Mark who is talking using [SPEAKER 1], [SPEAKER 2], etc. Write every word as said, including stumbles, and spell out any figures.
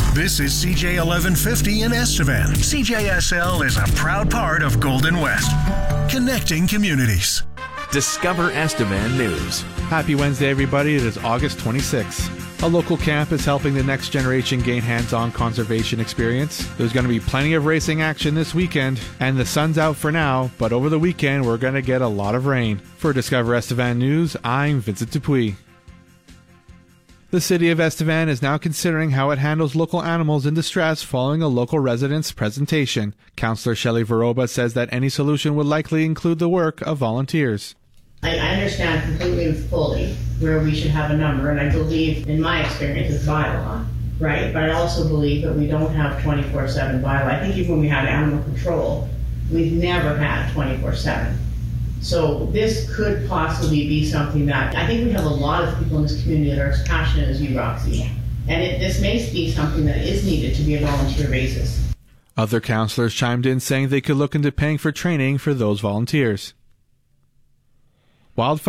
[SPEAKER 1] This is C J eleven fifty in Estevan. C J S L is a proud part of Golden West, connecting communities.
[SPEAKER 2] Discover Estevan News.
[SPEAKER 3] Happy Wednesday, everybody. It is August twenty-sixth. A local camp is helping the next generation gain hands-on conservation experience. There's going to be plenty of racing action this weekend, and the sun's out for now, but over the weekend we're going to get a lot of rain. For Discover Estevan News, I'm Vincent Dupuis. The city of Estevan is now considering how it handles local animals in distress following a local resident's presentation. Councillor Shelley Varoba says that any solution would likely include the work of volunteers.
[SPEAKER 4] I understand completely and fully where we should have a number, and I believe, in my experience, it's bylaw, right? But I also believe that we don't have twenty-four seven bylaw. I think even when we had animal control, we've never had twenty-four seven. So this could possibly be something that, I think we have a lot of people in this community that are as passionate as you, Roxy. And it, this may be something that is needed to be a volunteer basis.
[SPEAKER 3] Other councillors chimed in saying they could look into paying for training for those volunteers. Wildfire